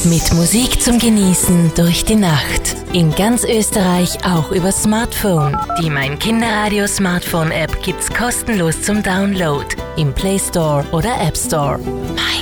Mit Musik zum Genießen durch die Nacht. In ganz Österreich auch über Smartphone. Die Mein Kinderradio Smartphone App gibt's kostenlos zum Download im Play Store oder App Store. Mein